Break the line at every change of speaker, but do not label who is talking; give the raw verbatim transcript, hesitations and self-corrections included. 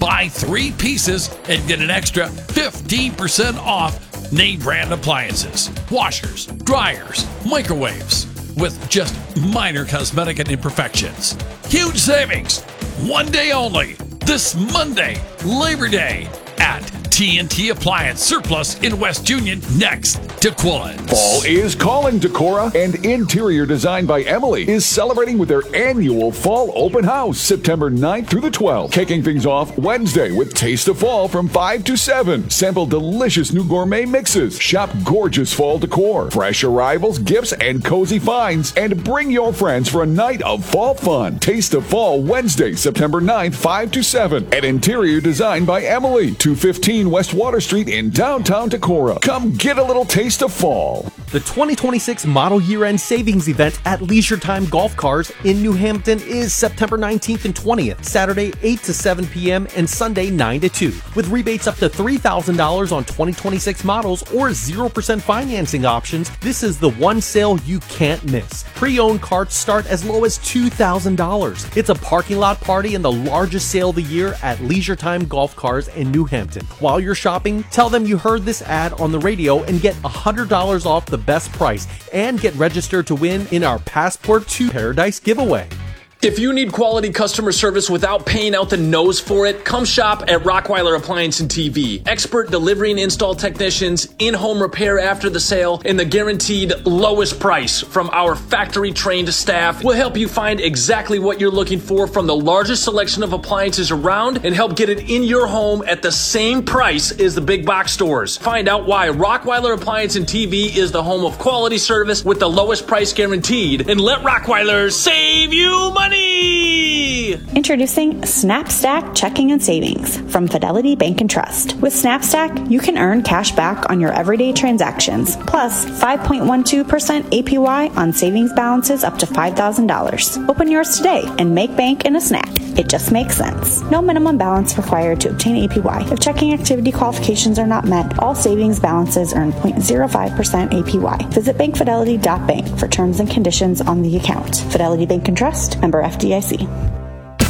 Buy three pieces and get an extra fifteen percent off name brand appliances, washers, dryers, microwaves, with just minor cosmetic and imperfections. Huge savings, one day only, this Monday, Labor Day, at T N T Appliance Surplus in West Union, next to Quillens.
Fall is calling Decorah, and Interior Design by Emily is celebrating with their annual Fall Open House, September ninth through the twelfth. Kicking things off Wednesday with Taste of Fall from five to seven. Sample delicious new gourmet mixes. Shop gorgeous fall decor, fresh arrivals, gifts, and cozy finds. And bring your friends for a night of fall fun. Taste of Fall Wednesday, September ninth, five to seven at Interior Design by Emily, two fifteen West Water Street in downtown Decorah. Come get a little taste of fall.
The twenty twenty-six Model Year-End Savings Event at Leisure Time Golf Cars in New Hampton is September nineteenth and twentieth, Saturday eight to seven p.m. and Sunday nine to two, with rebates up to three thousand dollars on twenty twenty-six models or zero percent financing options. This is the one sale you can't miss. Pre-owned carts start as low as two thousand dollars. It's a parking lot party and the largest sale of the year at Leisure Time Golf Cars in New Hampton. While you're shopping, tell them you heard this ad on the radio and get one hundred dollars off the best price and get registered to win in our Passport to Paradise giveaway.
If you need quality customer service without paying out the nose for it, come shop at Rockweiler Appliance and T V. Expert delivery and install technicians, in-home repair after the sale, and the guaranteed lowest price from our factory-trained staff will help you find exactly what you're looking for from the largest selection of appliances around and help get it in your home at the same price as the big box stores. Find out why Rockweiler Appliance and T V is the home of quality service with the lowest price guaranteed, and let Rockweiler save you money!
Introducing SnapStack Checking and Savings from Fidelity Bank and Trust. With SnapStack, you can earn cash back on your everyday transactions, plus five point one two percent A P Y on savings balances up to five thousand dollars. Open yours today and make bank in a snack. It just makes sense. No minimum balance required to obtain A P Y. If checking activity qualifications are not met, all savings balances earn zero point zero five percent A P Y. Visit bank fidelity dot bank for terms and conditions on the account. Fidelity Bank and Trust, member F D I C.